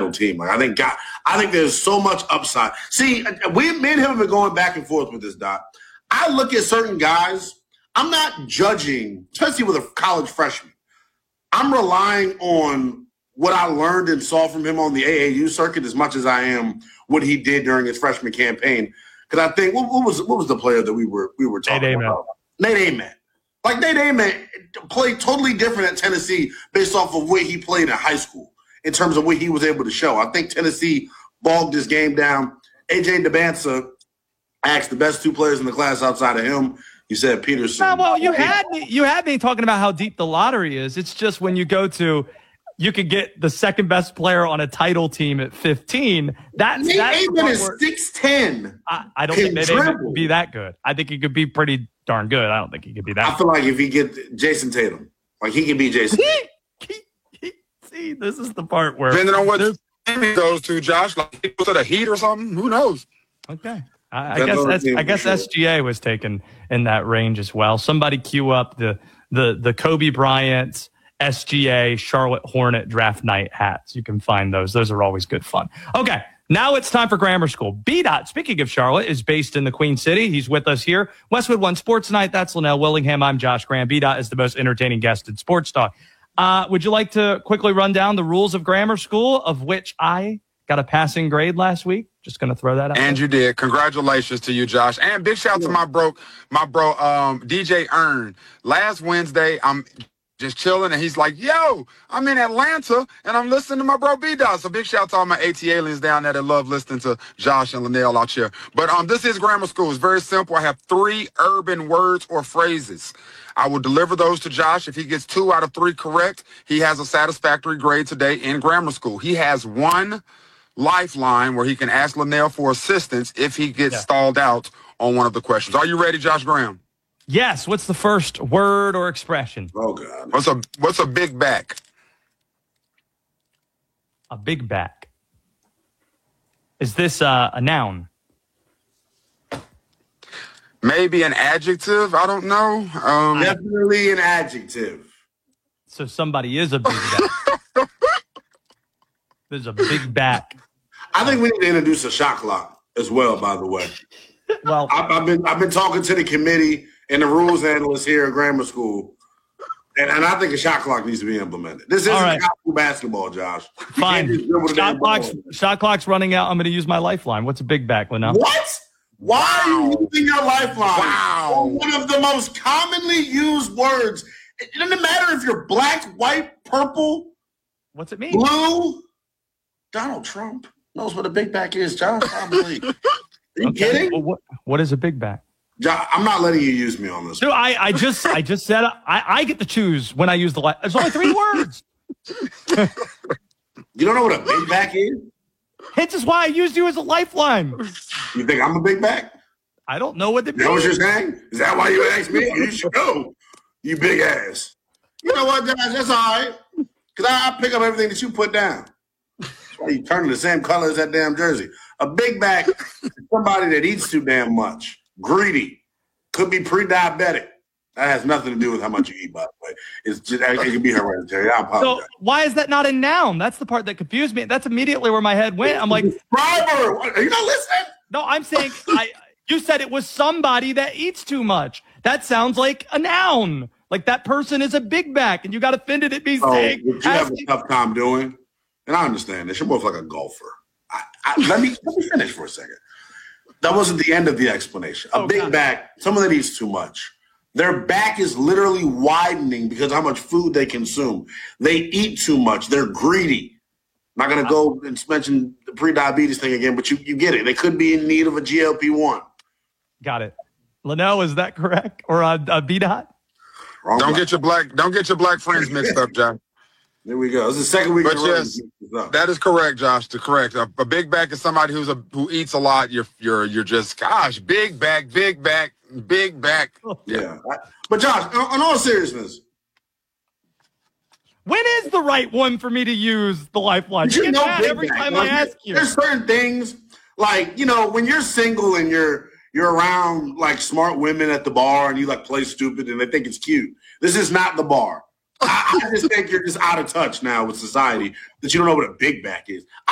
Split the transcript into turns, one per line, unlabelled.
title team. Like I think there's so much upside. See, me and him have been going back and forth with this, Doc. I look at certain guys. I'm not judging, especially with a college freshman. I'm relying on what I learned and saw from him on the AAU circuit as much as I am what he did during his freshman campaign. Because I think what was the player that we were talking about? Nate Ament. Like Nate Ament played totally different at Tennessee based off of where he played in high school in terms of what he was able to show. I think Tennessee bogged this game down. AJ DeBansa asked the best 2 players in the class outside of him. You said Peterson.
Well, you had me talking about how deep the lottery is. It's just when you go to, you could get the second best player on a title team at 15.
Nate Ament is 6'10".
I don't think Nate Ament could be that good. I think he could be pretty darn good. I don't think he could be that good.
I feel like if he get Jason Tatum, like he can be Jason Tatum.
See, this is the part where
depending on what team he goes to, Josh, like he goes to the Heat or something. Who knows?
Okay. I guess SGA was taken in that range as well. Somebody queue up the Kobe Bryant, SGA, Charlotte Hornet draft night hats. You can find those. Those are always good fun. Okay, now it's time for Grammar School. B-Dot, speaking of Charlotte, is based in the Queen City. He's with us here. Westwood One Sports Night. That's Linnell Willingham. I'm Josh Graham. B-Dot is the most entertaining guest in sports talk. Would you like to quickly run down the rules of Grammar School, of which I got a passing grade last week? Just going to throw that out.
And you did. Congratulations to you, Josh. And big shout out to my bro, DJ Earn. Last Wednesday, I'm just chilling, and he's like, yo, I'm in Atlanta, and I'm listening to my bro B-Dot. So big shout out to all my AT aliens down there that love listening to Josh and Linnell out here. But this is Grammar School. It's very simple. I have 3 urban words or phrases. I will deliver those to Josh. If he gets 2 out of 3 correct, he has a satisfactory grade today in Grammar School. He has 1 lifeline where he can ask Linnell for assistance if he gets stalled out on one of the questions. Are you ready, Josh Graham?
Yes. What's the first word or expression?
Oh, God.
What's a big back?
A big back. Is this a noun?
Maybe an adjective. I don't know.
Definitely an adjective.
So somebody is a big back. There's a big back.
I think we need to introduce a shot clock as well, by the way.
Well,
I've been talking to the committee and the rules analysts here at Grammar School, and I think a shot clock needs to be implemented. This isn't high school basketball, Josh.
Fine. Shot clock's running out. I'm going to use my lifeline. What's a big back, Linnell?
What? Why are you using your lifeline?
Wow.
One of the most commonly used words. It doesn't matter if you're black, white, purple,
what's it mean?
blue. Donald Trump knows what a big back is, Josh. I believe. Are you kidding?
Well, what is a big back?
Josh, I'm not letting you use me on this.
Dude, I just said I get to choose when I use the light. There's only 3 words.
You don't know what a big back is?
Hence is why I used you as a lifeline.
You think I'm a big back?
I don't know what it means.
Is that what you're saying? Is that why you asked me? You should know. You big ass. You know what, Josh? That's all right. Because I pick up everything that you put down. You turning the same color as that damn jersey. A big back is somebody that eats too damn much. Greedy. Could be pre-diabetic. That has nothing to do with how much you eat, by the way. It's just, it can be hereditary. I apologize.
So why is that not a noun? That's the part that confused me. That's immediately where my head went. I'm like,
Driver, are you not listening?
No, I'm saying you said it was somebody that eats too much. That sounds like a noun. Like that person is a big back, and you got offended at me saying.
What you have a tough time doing, and I understand this. You're both like a golfer. Let me finish for a second. That wasn't the end of the explanation. A big back, someone that eats too much. Their back is literally widening because of how much food they consume. They eat too much. They're greedy. I'm not going to go and mention the pre-diabetes thing again, but you get it. They could be in need of a GLP-1.
Got it. Linnell, is that correct? Or a B-Dot?
Don't get your black friends mixed up, John.
There we go. This is the second week.
But yes, that is correct, Josh. Correct. A big back is somebody who eats a lot. You're just big back.
Yeah. But Josh, on all seriousness,
when is the right one for me to use the lifeline?
You know,
every time I ask you.
There's certain things like, when you're single and you're around like smart women at the bar and you like play stupid and they think it's cute. This is not the bar. I just think you're just out of touch now with society that you don't know what a big back is.